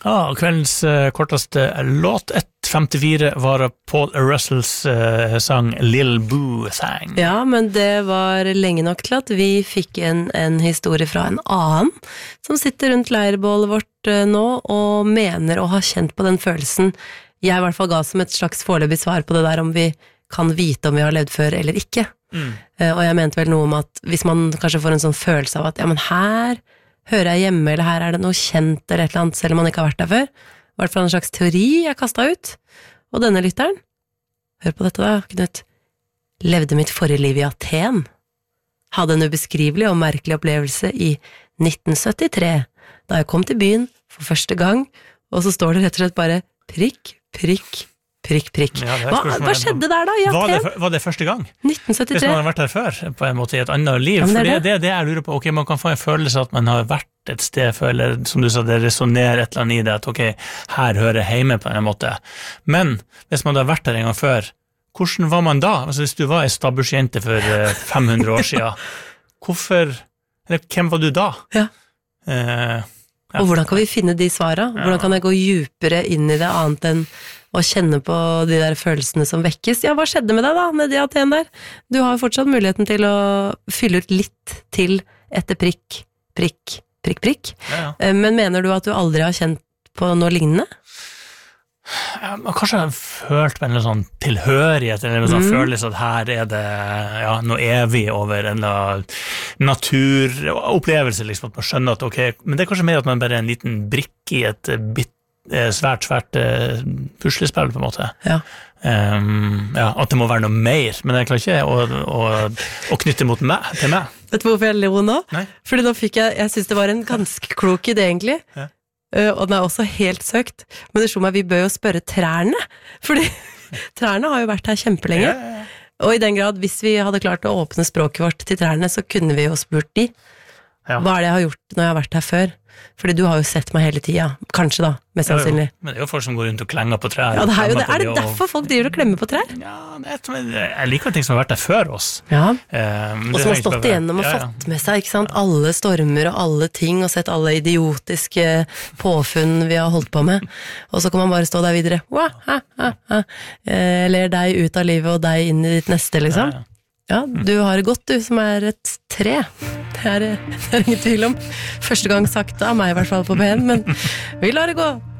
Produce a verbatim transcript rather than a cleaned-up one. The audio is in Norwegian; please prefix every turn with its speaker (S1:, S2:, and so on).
S1: Ja, kveldens uh, korteste låt, ett femtifire, var Paul Russells uh, sang Lil Boo Thang.
S2: Ja, men det var lenge nok til at vi fikk en, en historie fra en annen som sitter rundt leirbålet vårt uh, nå og mener å ha kjent på den følelsen jeg i hvert fall ga som et slags foreløpig svar på det der om vi kan vite om vi har levd før eller ikke. Mm. Uh, og jeg mente vel noe om at hvis man kanskje får en sånn følelse av at ja, men her hører jeg hjemme, eller her er det noe kjent eller et eller annet, selv om man ikke har vært der før. I hvert fall en slags teori jeg kastet ut. Og denne lytteren, hør på dette da, Knut, levde mitt forrige liv i Aten. Hadde en ubeskrivelig og merkelig opplevelse i nitten syttitre, da jeg kom til byen for første gang, og så står det rett og slett bare prikk, prikk, prikk, prikk. Ja, hva, hva skjedde der da i Aten?
S1: Var det, var det første gang?
S2: nitten syttitre.
S1: Hvis man har vært der før, på en måte i et annet liv. Ja, for det er det, det jeg lurer på. Ok, man kan få en følelse at man har vært et sted før, eller som du sa, det resonerer et eller annet i det, at ok, her hører jeg hjemme på en måte. Men hvis man har vært der en gang før, hvordan var man da? Altså hvis du var en stabbursjente for fem hundre år siden, hvorfor, eller hvem var du da?
S2: Ja.
S1: Eh, ja.
S2: Og hvordan kan vi finne de svarene? Hvordan kan jeg gå dypere inn i det annet enn å kjenne på de der følelsene som vekkes? Ja, hva skjedde med deg da, nede i Aten der? Du har fortsatt muligheten til å fylle ut litt til etter prikk, prikk, prikk, prikk. Ja, ja. Men mener du at du aldri har kjent på noe lignende?
S1: Ja, kanskje jeg har følt på en sånn tilhørighet, eller en sånn mm. følelse at her er det ja, noe evig over en naturopplevelse, liksom, at man skjønner at ok, men det er kanskje mer at man bare er en liten brikke i et bitt svært, svært uh, puslespill på en måte.
S2: Ja.
S1: Um, ja, at det må være noe mer, men jeg klarer ikke å, å, å knytte mot meg, til meg.
S2: Vet du hvorfor jeg ler nå?
S1: Nei.
S2: Fordi da fikk jeg, jeg synes det var en ganske klok idé egentlig, ja. uh, og den er også helt søkt, men det slo meg, vi bør jo spørre trærne, fordi trærne har jo vært her kjempelenge, ja, ja, ja. Og i den grad, hvis vi hadde klart å åpne språket vårt til trærne, så kunne vi jo spurt de. Ja. Hva er det jeg har gjort når jeg har vært her før? Fordi du har jo sett meg hele tiden, kanskje da, mest sannsynlig.
S1: Ja, men det er jo folk som går rundt og klenger på trær.
S2: Ja, det er jo det. Er det derfor folk driver og klemmer på trær?
S1: Ja, jeg liker ting som har vært der før oss.
S2: Ja,
S1: eh,
S2: og som har stått igjennom og ja, ja. fått med seg, ikke sant? Alle stormer og alle ting, og sett alle idiotiske påfunn vi har holdt på med. Og så kan man bare stå der videre. Wah, ha, ha, ha. Eh, ler deg ut av livet og deg inn i ditt neste, liksom. Ja, ja. Ja, du har det godt, du, som er et tre. Det er, det er ingen tvil om. Første gang sagt av meg, i hvert fall på P en, men vi lar det gå.